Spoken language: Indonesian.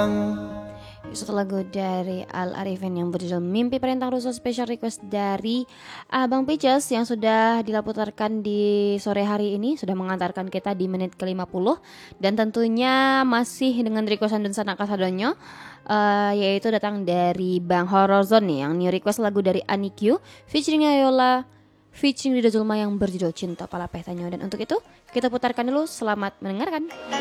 Satu lagu dari Al Arifin yang berjudul Mimpi Perintah Russo, special request dari Abang Pices yang sudah dilaputarkan di sore hari ini, sudah mengantarkan kita di menit ke-50. Dan tentunya masih dengan requestan dan Sana Kasadonyo, yaitu datang dari Bang Horror Zone nih, yang new request lagu dari Anikyu featuring Ayola featuring Rida Zulma yang berjudul Cinta Pala Pehtanyo. Dan untuk itu kita putarkan dulu, selamat mendengarkan.